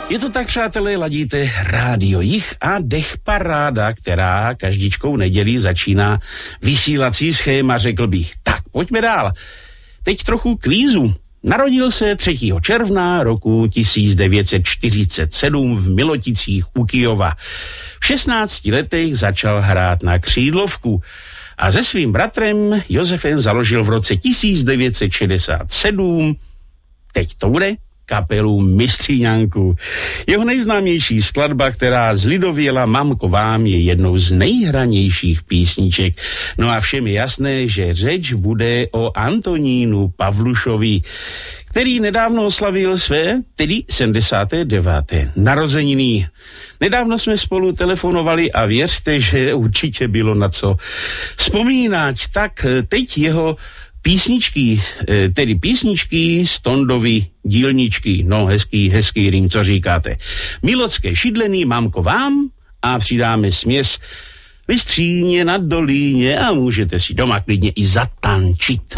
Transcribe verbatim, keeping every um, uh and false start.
Je to tak, přátelé, ladíte Rádio Jich a Dech Paráda, která každičkou nedělí začíná vysílací schéma, řekl bych. Tak, pojďme dál. Teď trochu kvízu. Narodil se třetího června roku tisíc devět set čtyřicet sedm v Miloticích u Kyjova. V šestnácti letech začal hrát na křídlovku a se svým bratrem Josefem založil v roce tisíc devět set šedesát sedm, teď to bude, kapelu Mistříňanku. Jeho nejznámější skladba, která zlidověla Mamko vám, je jednou z nejhranějších písniček. No a všem je jasné, že řeč bude o Antonínu Pavlušovi, který nedávno oslavil své, tedy sedmdesáté deváté narozeniny. Nedávno jsme spolu telefonovali a věřte, že určitě bylo na co vzpomínat. Tak teď jeho písničky, tedy písničky z Tondovy dílničky. No, hezký, hezký rým, co říkáte. Milocké šidlený, Mamko vám a přidáme směs Vystříně na dolíně a můžete si doma klidně i zatančit.